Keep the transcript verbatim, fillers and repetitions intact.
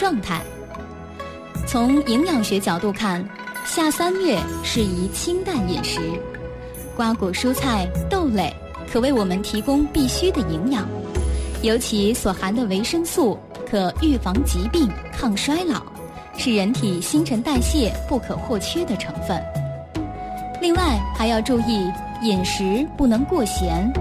状态。从营养学角度看，夏三月适宜清淡饮食，瓜果蔬菜、豆类可为我们提供必需的营养，尤其所含的维生素可预防疾病、抗衰老，是人体新陈代谢不可或缺的成分。另外还要注意饮食不能过咸，